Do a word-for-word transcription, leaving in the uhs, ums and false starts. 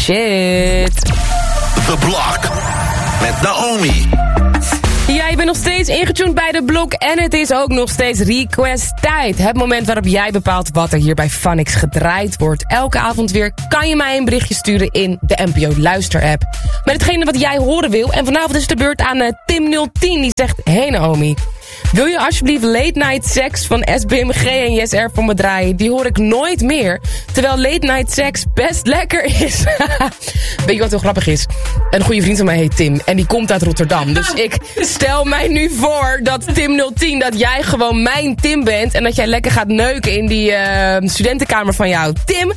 shit. The Block. Met Naomi. Ja, je bent nog steeds ingetuned bij de blok en het is ook nog steeds request tijd. Het moment waarop jij bepaalt wat er hier bij Funix gedraaid wordt. Elke avond weer kan je mij een berichtje sturen in de N P O Luister app. Met hetgene wat jij horen wil. En vanavond is het de beurt aan uh, Tim nul tien. Die zegt, hey Naomi, wil je alsjeblieft Late Night Sex van S B M G en Yes R voor me draaien? Die hoor ik nooit meer. Terwijl Late Night Sex best lekker is. Weet je wat heel grappig is? Een goede vriend van mij heet Tim. En die komt uit Rotterdam. Dus ik stel mij nu voor dat Tim nul tien, dat jij gewoon mijn Tim bent. En dat jij lekker gaat neuken in die uh, studentenkamer van jou. Tim,